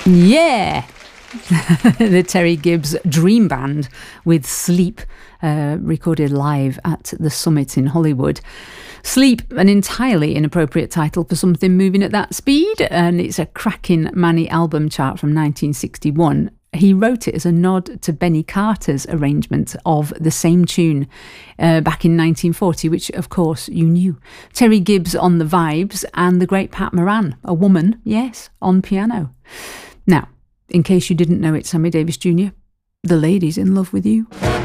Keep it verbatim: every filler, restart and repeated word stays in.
Yeah! The Terry Gibbs Dream Band with Sleep, uh, recorded live at the Summit in Hollywood. Sleep, an entirely inappropriate title for something moving at that speed, and it's a cracking Manny album chart from nineteen sixty-one. He wrote it as a nod to Benny Carter's arrangement of the same tune uh, back in nineteen forty, which, of course, you knew. Terry Gibbs on the vibes and the great Pat Moran, a woman, yes, on piano. Now, in case you didn't know it, Sammy Davis Junior, the lady's in love with you.